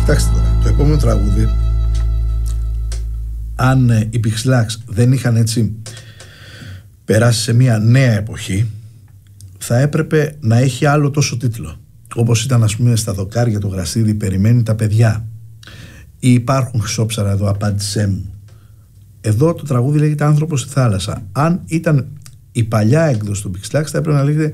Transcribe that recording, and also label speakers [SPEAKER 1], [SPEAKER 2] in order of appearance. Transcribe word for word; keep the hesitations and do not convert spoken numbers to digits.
[SPEAKER 1] Κοιτάξτε τώρα, το επόμενο τραγούδι, αν ε, οι Pixlax δεν είχαν έτσι περάσει σε μια νέα εποχή, θα έπρεπε να έχει άλλο τόσο τίτλο. Όπως ήταν, ας πούμε, στα δοκάρια το γρασίδι περιμένει τα παιδιά, ή υπάρχουν χρυσόψαρα εδώ, απάντησέ μου. Εδώ το τραγούδι λέγεται Άνθρωπος στη θάλασσα. Αν ήταν η παλιά έκδοση του Pixlax, θα έπρεπε να λέγεται